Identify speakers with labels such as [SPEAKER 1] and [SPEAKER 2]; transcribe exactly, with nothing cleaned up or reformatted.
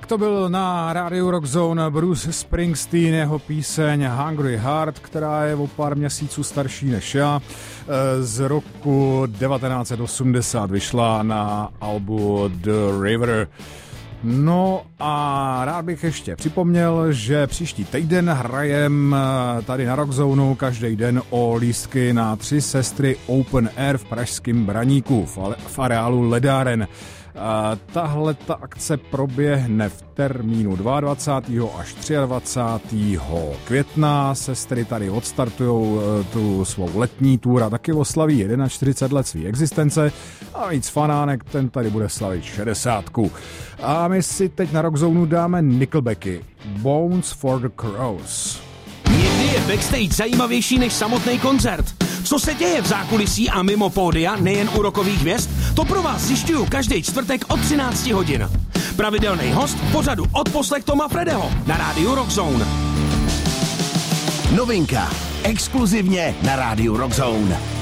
[SPEAKER 1] to byl na rádiu Rockzone Bruce Springsteen, jeho píseň Hungry Heart, která je o pár měsíců starší než já. Z roku devatenáct set osmdesát vyšla na albu The River. No a rád bych ještě připomněl, že příští týden hrajem tady na Rockzoneu každý den o lístky na Tři sestry Open Air v pražském Braníku v areálu Ledáren. Tahle ta akce proběhne v termínu dvacátého druhého až dvacátého třetího května. Sestry tady odstartujou tu svou letní tour a taky oslaví čtyřicet jedna let svý existence. A víc fanánek, ten tady bude slavit šedesátku. A my si teď na Rockzoneu dáme Nickelbacky. Bones for the Crows.
[SPEAKER 2] Někdy je backstage zajímavější než samotný koncert. Co se děje v zákulisí a mimo pódia, nejen u rockových hvězd, to pro vás zjišťuju každý čtvrtek od třinácti hodin. Pravidelný host v pořadu Odposlech Toma Fredeho na rádiu Rockzone.
[SPEAKER 3] Novinka. Exkluzivně na rádiu Rockzone.